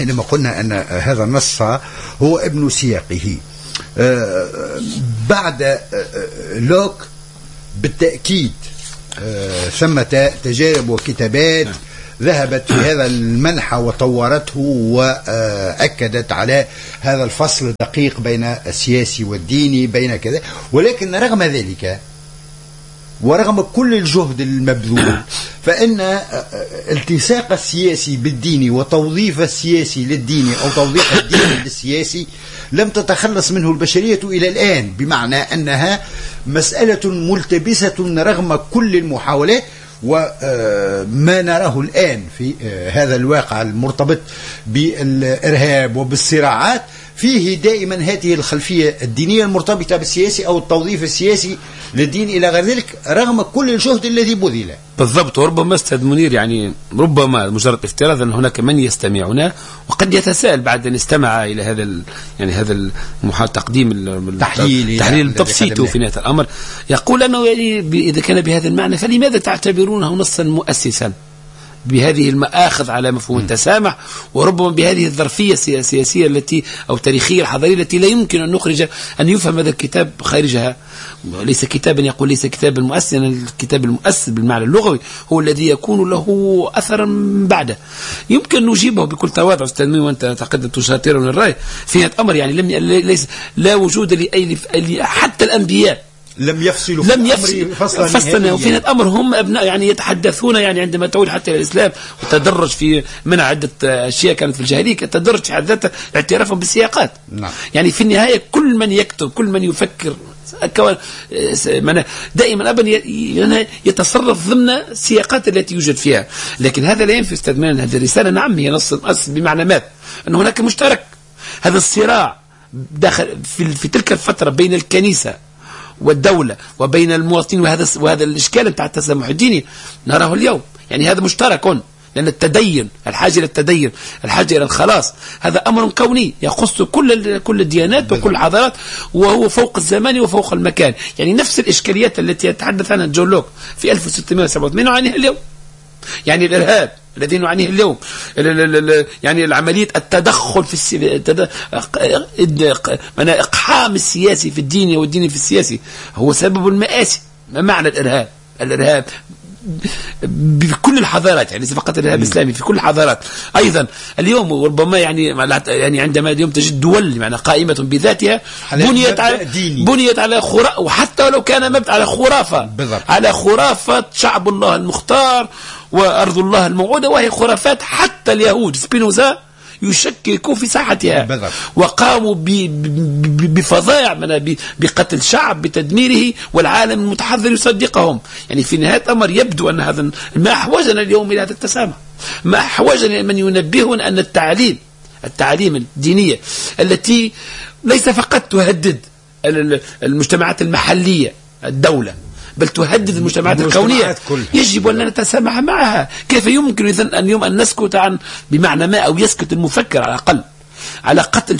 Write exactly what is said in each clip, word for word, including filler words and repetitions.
حينما قلنا أن هذا النص هو ابن سياقه. بعد لوك بالتأكيد ثمة تجارب وكتابات ذهبت في هذا المنحى وطورته وأكدت على هذا الفصل الدقيق بين السياسي والديني بين كذا. ولكن رغم ذلك ورغم كل الجهد المبذول فإن التصاق السياسي بالديني وتوظيف السياسي للديني أو توظيف الديني للسياسي لم تتخلص منه البشرية إلى الآن، بمعنى أنها مسألة ملتبسة رغم كل المحاولات. وما نراه الآن في هذا الواقع المرتبط بالإرهاب وبالصراعات فيه دائما هذه الخلفية الدينية المرتبطة بالسياسي أو التوظيف السياسي للدين إلى غير ذلك رغم كل الجهد الذي بذل. بالضبط. وربما أستاذ منير يعني ربما مجرد افتراض أن هناك من يستمعنا وقد يتساءل بعد أن استمع إلى هذا يعني هذا التقديم التحليل تحليل تبسيطه في نهاية الأمر يقول أنه يعني إذا كان بهذا المعنى فلماذا تعتبرونه نصا مؤسسا بهذه المآخذ على مفهوم التسامح وربما بهذه الظرفية السياسية التي أو تاريخية الحضارية التي لا يمكن أن نخرج أن يفهم هذا الكتاب خارجها. ليس كتابا يقول ليس كتابا مؤسسا، الكتاب المؤسس بالمعنى اللغوي هو الذي يكون له أثرا بعده. يمكن نجيبه بكل تواضع أستاذ مين وأنت أعتقد تشاطرون الرأي في هذا الأمر. يعني لم ليس لا وجود لأي حتى الأنبياء لم يفصلوا لم يفصل فصلنا وفي هذا الأمر هم أبناء يعني يتحدثون يعني عندما تعود حتى إلى الإسلام وتدرج في من عدة أشياء كانت في الجاهلية تدرج في حد ذاتها اعترافهم بالسياقات. نعم. يعني في النهاية كل من يكتب كل من يفكر دائما أبدا يتصرف ضمن السياقات التي يوجد فيها. لكن هذا لا ينفي استاذ مان هذه الرسالة نعم هي نص مؤسس بمعنى ماذا؟ أن هناك مشترك. هذا الصراع داخل في, في تلك الفترة بين الكنيسة والدولة وبين المواطنين وهذا وهذا الإشكال بتاع التسامح الديني نراه اليوم. يعني هذا مشترك لأن التدين الحاجة إلى التدين الحاجة إلى الخلاص هذا أمر كوني يخص كل كل الديانات وكل الحضارات وهو فوق الزمان وفوق المكان. يعني نفس الإشكاليات التي يتحدث عنها جون لوك في ألف وستمائة وسبعة وثمانين نعانيها اليوم. يعني الإرهاب الذي نعانيه اليوم يعني العملية التدخل في السي... إقحام السياسي في الدين والدين في السياسي هو سبب المآسي. ما معنى الإرهاب؟ الإرهاب بكل الحضارات يعني فقط الإرهاب الإسلامي في كل الحضارات. أيضا اليوم ربما يعني يعني عندما اليوم تجد دول يعني قائمة بذاتها بنيت على بنيت على خرافة وحتى لو كان مبت على خرافة بالضبط. على خرافة شعب الله المختار وأرض الله الموعودة وهي خرافات حتى اليهود سبينوزا يشككوا في ساحتها بالضبط. وقاموا بفظائع بقتل شعب بتدميره والعالم المتحضر يصدقهم. يعني في نهاية الأمر يبدو أن هذا ما أحوجنا اليوم إلى هذا التسامح. ما أحوجنا من ينبهنا أن التعليم التعليم الدينية التي ليس فقط تهدد المجتمعات المحلية الدولة بل تهدد المجتمعات الكونية يجب أن نتسامح معها. كيف يمكن إذن أن يوم أن نسكت عن بمعنى ما أو يسكت المفكر على الأقل على قتل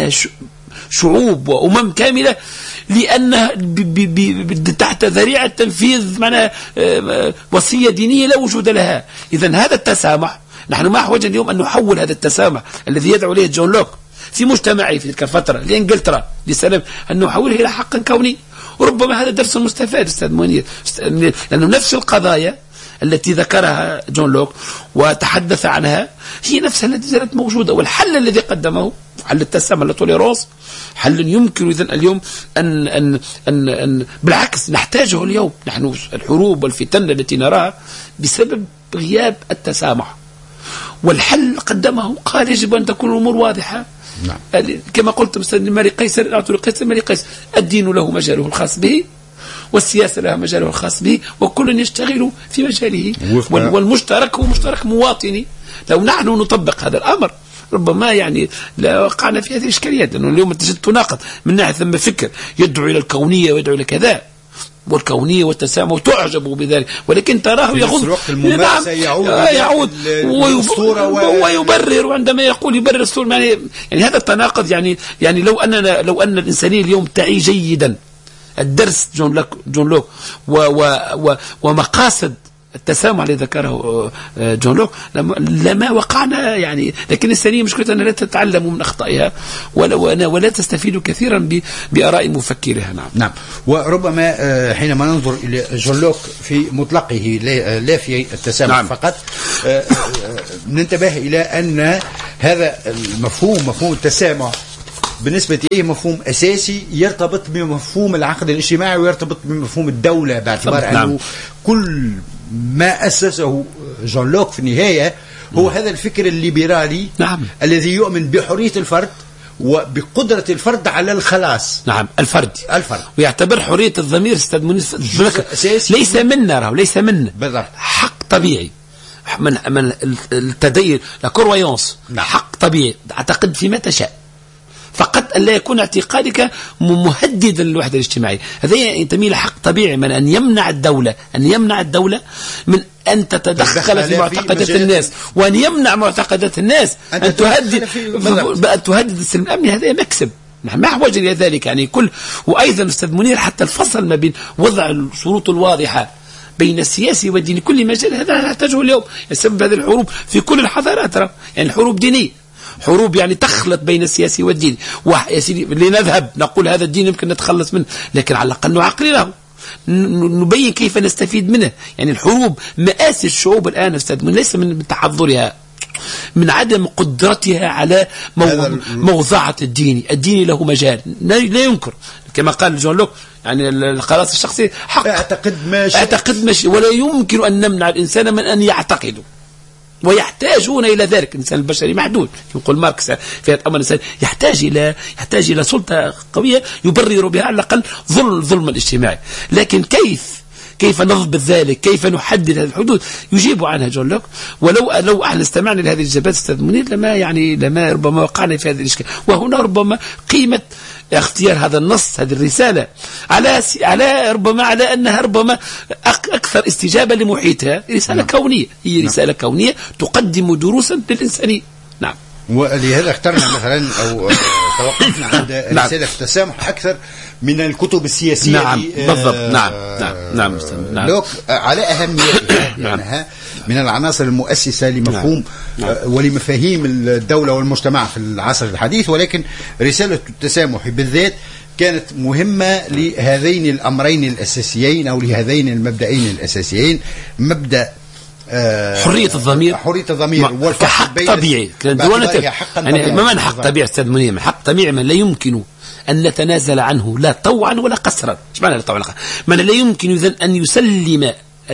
شعوب وأمم كاملة لأنها تحت ذريعة تنفيذ معنى وصية دينية لا وجود لها. إذن هذا التسامح نحن ما أحوجنا اليوم أن نحول هذا التسامح الذي يدعو إليه جون لوك في مجتمعي في تلك الفترة لإنجلترا لسلام أن نحوله إلى حق كوني. وربما هذا درس مستفاد أستاذ منير لأنه نفس القضايا التي ذكرها جون لوك وتحدث عنها هي نفسها التي زالت موجودة. والحل الذي قدمه حل التسامح لتوليرانس حل يمكن إذن اليوم أن, أن, أن, أن بالعكس نحتاجه اليوم. نحن الحروب والفتن التي نراها بسبب غياب التسامح. والحل قدمه قال يجب أن تكون الأمور واضحة. نعم. كما قلت مثلا ماري قيصر أعطوا لقيصر ماري قيصر الدين له مجاله الخاص به والسياسة لها مجاله الخاص به وكل يشتغل في مجاله والمشترك هو مشترك مواطني. لو نحن نطبق هذا الأمر ربما يعني لا وقعنا في هذه الإشكاليات لأنه اليوم تجد تناقض من ناحية ثم فكر يدعو إلى الكونية ويدعو إلى كذا والكونية والتسامح تعجب بذلك ولكن تراه يغض نعم يعود ويبرر وعندما يقول يبرر الصورة يعني, يعني هذا التناقض. يعني يعني لو أننا لو أن الإنسانية اليوم تعي جيدا الدرس جون لوك جون لوك و و و ومقاصد التسامح الذي ذكره جون لوك لما وقعنا يعني. لكن الإنسانية مشكلتها أنها لا تتعلم من أخطائها ولا, ولا تستفيد كثيرا بآراء مفكرها. نعم. نعم. وربما حينما ننظر إلى جون لوك في مطلقه لا في التسامح نعم. فقط ننتبه إلى أن هذا المفهوم مفهوم التسامح بالنسبة إليه مفهوم أساسي يرتبط بمفهوم العقد الاجتماعي ويرتبط بمفهوم الدولة، باعتبار أنه نعم. كل ما أسسه جون لوك في النهاية هو نعم. هذا الفكر الليبرالي نعم. الذي يؤمن بحرية الفرد وبقدرة الفرد على الخلاص. نعم الفرد الفرد ويعتبر حرية الضمير استاذ منير ليس منا راهو ليس منا بالضبط حق طبيعي من من التدين لا كرويونس نعم. حق طبيعي تعتقد فيما تشاء فقط أن لا يكون اعتقادك مهددا للوحدة الاجتماعية. هذا ينتمي إلى حق طبيعي من أن يمنع الدولة أن يمنع الدولة من أن تتدخل في معتقدات الناس وأن يمنع معتقدات الناس أن, أن تهدد أن تهدد السلم الأمني. هذا مكسب نحن ما حوج إلى ذلك يعني كل. وأيضا أستاذ منير حتى الفصل ما بين وضع الشروط الواضحة بين السياسي والديني كل مجال هذا نحتاجه اليوم. يسبب هذه الحروب في كل الحضارات يعني الحروب دينية حروب يعني تخلط بين السياسي والدين. يا سيدي لنذهب نقول هذا الدين يمكن نتخلص منه لكن على الأقل نعقله نبين كيف نستفيد منه. يعني الحروب مآسي الشعوب الآن أستاذ من ليس من تحضرها من عدم قدرتها على مو... موضعة الدين. الدين له مجال لا ينكر كما قال جون لوك يعني الخلاص الشخصي حق اعتقد ماشي اعتقد ماشي ولا يمكن أن نمنع الإنسان من أن يعتقده ويحتاجون إلى ذلك. الإنسان البشري محدود يقول ماركس في هذا الأمر الإنسان يحتاج إلى يحتاج إلى سلطة قوية يبرر بها على الأقل ظلم الظلم الاجتماعي. لكن كيف كيف نضبط ذلك كيف نحدد هذه الحدود يجيب عنها جون لوك. ولو لو احنا استمعنا لهذه الإجابات أستاذ منير لما يعني لما ربما وقعنا في هذه الإشكال. وهنا ربما قيمة اختيار هذا النص هذه الرسالة على على ربما على أنها ربما أكثر استجابة لمحيطها. رسالة نعم. كونية هي رسالة نعم. كونية تقدم دروسا للإنسانية. نعم. ولهذا اخترنا مثلا أو توقفنا عند نعم. رسالة التسامح أكثر من الكتب السياسية. نعم بالضبط. نعم نعم نعم, نعم. لوك على أهميتها لأنها من العناصر المؤسسة لمفهوم نعم. ولمفاهيم الدولة والمجتمع في العصر الحديث. ولكن رسالة التسامح بالذات كانت مهمة لهذين الأمرين الأساسيين أو لهذين المبدأين الأساسيين. مبدأ حرية الضمير حرية الضمير والحق طبيعي يعني ما من حق طبيعي أستاذ منير حق طبيعي من لا يمكن أن نتنازل عنه لا طوعا ولا قسرا. ايش معنى لا طوعا من لا يمكن إذن أن يسلم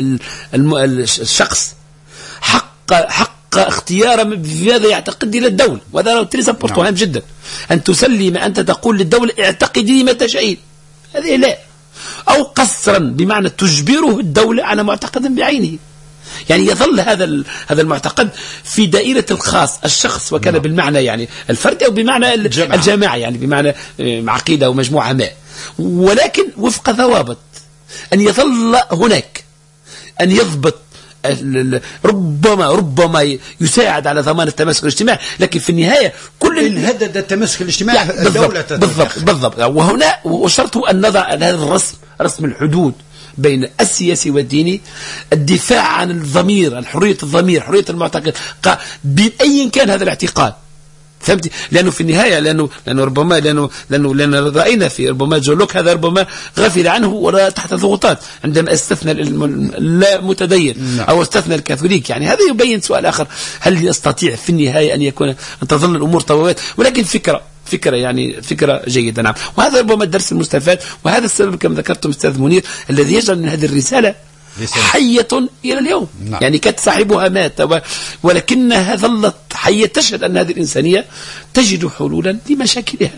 الشخص حق حق اختيار بماذا يعتقد إلى الدولة. وهذا تريس بورتو هام جدا أن تسلم أنت تقول للدولة اعتقدي ما تشائين هذه لا أو قسرا بمعنى تجبره الدولة على معتقد بعينه. يعني يظل هذا هذا المعتقد في دائرة الخاص الشخص وكان نعم. بالمعنى يعني الفردي أو بمعنى الجماعة, الجماعة يعني بمعنى عقيدة ومجموعة ما ولكن وفق ضوابط أن يظل هناك أن يضبط ربما ربما يساعد على ضمان التماسك الاجتماعي. لكن في النهاية كل إن هدد التماسك الاجتماعي يعني الدولة بالضبط بالضبط. وهنا وشرطه أن نضع هذا الرسم رسم الحدود بين السياسي والديني الدفاع عن الضمير حرية الضمير حرية المعتقد بأي كان هذا الاعتقاد. فهمتي؟ لأنه في النهاية لأنه لأنه ربما لأنه لأنه لأن رأينا في ربما جون لوك هذا ربما غفل عنه ولا تحت ضغوطات عندما استثنى لا متدين أو استثنى الكاثوليك. يعني هذا يبين سؤال آخر هل يستطيع في النهاية أن يكون أن تظل الأمور طوابات. ولكن فكرة فكرة يعني فكرة جيدة. نعم. وهذا ربما الدرس المستفاد وهذا السبب كما ذكرتم أستاذ منير الذي يجعل من هذه الرسالة حية إلى اليوم. نعم. يعني كانت صاحبها مات ولكنها ظلت حية تشهد أن هذه الإنسانية تجد حلولا لمشاكلها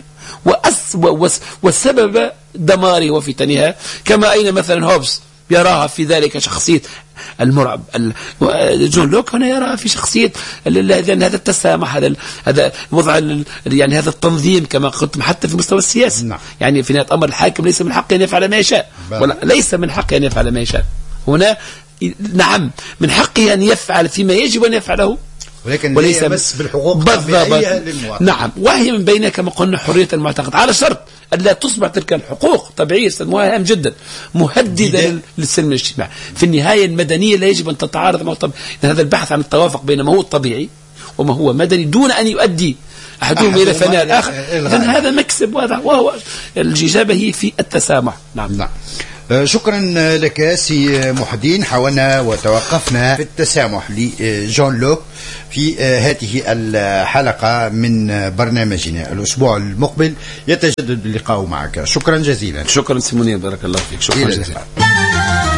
والسبب دمارها وفتنها. كما أين مثلا هوبس يراها في ذلك شخصية المرعب. جون لوك هنا يراها في شخصية لأن هذا التسامح هذا هذا وضع يعني هذا التنظيم كما قلت حتى في مستوى السياسي. نعم. يعني في نهاية الأمر الحاكم ليس من حقه أن يفعل ما يشاء ولا ليس من حقه أن يفعل ما يشاء. هنا نعم من حقه أن يفعل فيما يجب أن يفعله ولكن وليس بس بالحقوق الطبيعية للمواطن. نعم. وهي من بينها كما قلنا حرية المعتقد على شرط ألا تصبح تلك الحقوق طبيعية هام جدا مهددة للسلم الاجتماعي. في النهاية المدنية لا يجب أن تتعارض مع الطبيعي. هذا البحث عن التوافق بين ما هو الطبيعي وما هو مدني دون أن يؤدي أحدهم إلى فناء الآخر، إذن هذا مكسب، وهو الإجابة هي في التسامح. نعم. نعم. شكرا لك سي محدين. حاولنا وتوقفنا في التسامح لجون لوك في هذه الحلقة من برنامجنا. الأسبوع المقبل يتجدد اللقاء معك. شكرا جزيلا. شكرا سيمونية، بارك الله فيك. شكرا جزيلا.